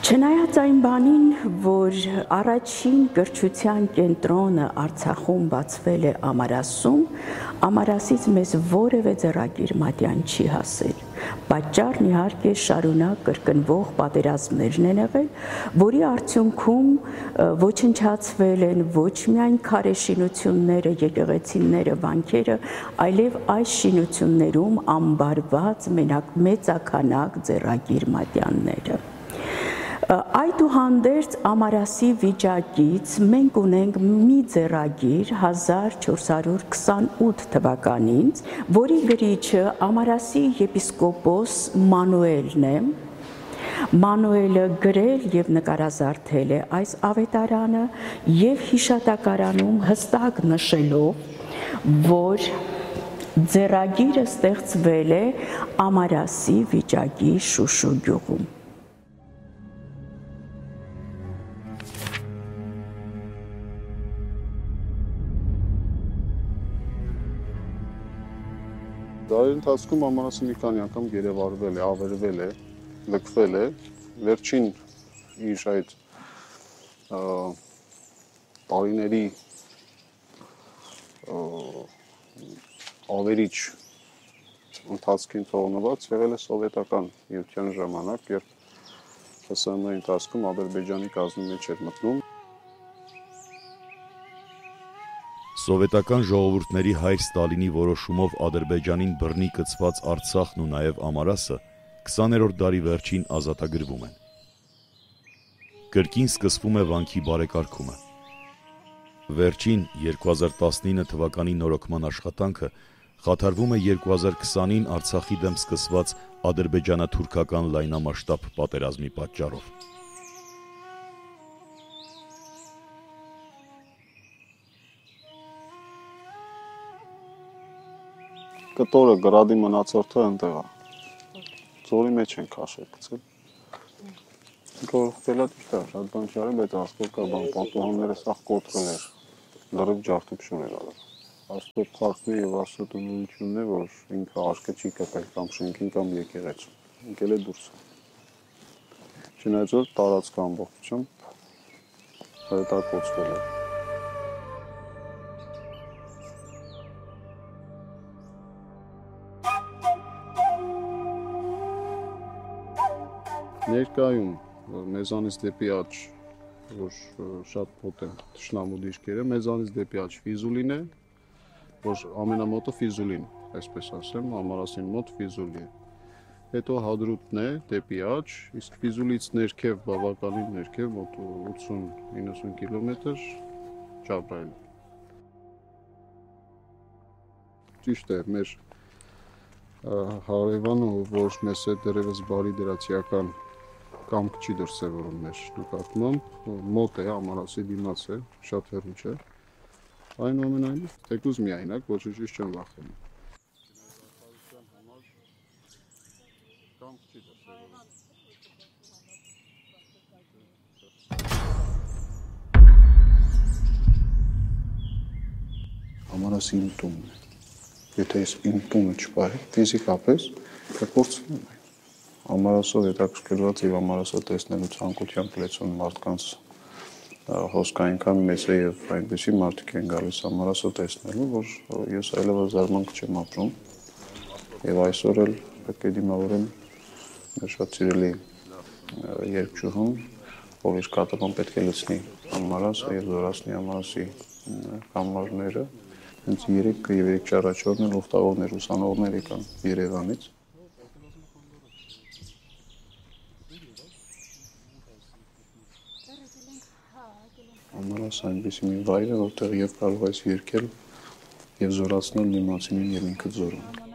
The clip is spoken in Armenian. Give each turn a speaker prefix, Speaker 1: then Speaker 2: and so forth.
Speaker 1: Չնայած այն բանին, որ առաջին կրթության կենտրոնը Արցախում բացվել է Ամարասում, Ամարասից մեզ որևէ ձեռագիր մատյան չի հասել։ Պատճառն իհարկե շարունակ կրկնվող պատերազմներն են եղել, որի արդյունքում ոչնչացվել են ոչ միայն քարե շինությունները, եկեղեցիները, վանքերը, այլև այս շինություններում ամբարված մեծաքանակ ձեռագիր մատյանները։ Այդուհանդերձ Ամարասի վիճակից մենք ունենք մի ձեռագիր 1428 թվականին, որի գրիչը Ամարասի եպիսկոպոս Մանուելն է։ Մանուելը գրել և նկարազարդել է այս ավետարանը և հիշատակարանում հստակ նշելով, որ ձեռագիրը ստեղծվել է Ամարասի վիճակի Շուշու գյուղում։
Speaker 2: Դարերի ընթացքում Ամարասը մի քանի անգամ գերեվարվել է, ավերվել է, լքվել է, վերջին իր այդ տարիների ավերիչ ընթացքին թողնված եղել է սովետական միության ժամանակ, երբ ՀՍՀՄ-ի ընթացքում Ադրբեջանի կազմի մեջ էր մտնում։
Speaker 3: Սովետական ժողովուրդների հայր Ստալինի որոշումով Ադրբեջանին բռնի կցված Արցախն ու նաև Ամարասը 20-րդ դարի վերջին ազատագրվում են։ Կրկին սկսվում է վանքի բարեկարգումը։ Վերջին 2019 թվականի նորոգման աշխատանքը խաթարվում է 2020-ին Արցախի դեմ սկսված ադրբեջանա-թուրքական լայնամասշտաբ պատերազմի պատճառով։
Speaker 2: Կտորը գրադի մնացորդը ընտեղ է, ձորի մեջ են քաշել գցել։ Գորխտելա ճիշտ է, շատ բան չի արել, բայց ասկոտ կա բան, պատուհանները սաղ կոտրել էր, լրիվ ջարդություն էր արել։ Աստծո փառքն է եւ Աստծո տնօրինությունն է, որ ինքը աշկը չի կպել կամ շենքին կամ եկեղեցու, ընկել է դուրս։ Չնայած որ տարածքը ամբողջությամբ հրետակոծվել է։ Ներկայում մեզանից դեպի աջ, որ շատ մոտ են թշնամու դիրքերը, մեզանից դեպի աջ Ֆիզուլին է, որ ամենամոտը Ֆիզուլին, այսպես ասեմ, Ամարասին մոտ Ֆիզուլի է։ Հետո Հադրութն է դեպի աջ, իսկ Ֆիզուլից ներքև, բավականին ներքև, մոտ 80-90 կիլոմետր Ջաբրայել։ Ճիշտ է, մեր հարևանը, որ մեզ հետ դեռևս բարի դրացիական կամք չի դրսևորում մեր նկատմամբ, մոտ է, Ամարասի դիմաց է, շատ հեռու չէ։ Այնուամենայնիվ, թեկուզ միայնակ, ոչինչից չեն վախենում։ Ամարասի իմ տունն է։ Եթե ես իմ տունը չպահի, ֆիզիկապես կկորցնեմ այն։ Ամարասով հետաքրքրված եւ Ամարասը տեսնելու ցանկությամբ լեցուն մարդկանց հոսքը այնքան մեծ է եւ այնպեսի մարդիկ են գալիս Ամարասը տեսնելու, որ ես այլևս զարմանք չեմ ապրում եւ այսօր էլ պետք է դիմավորեմ մեր շատ սիրելի երգչուհուն, ով իր կատարման պետք է լցնի Ամարասը եւ զորացնի Ամարասի կամարները։ Հենց երեք առաջորդն էլ ուխտավորներ, ուսանողներ եկան Երևանից։ Ամարասը այնպեսի մի վայր է, որտեղ եւ կարող ես երգել եւ զորացնել դիմացինին եւ ինքդ զորում։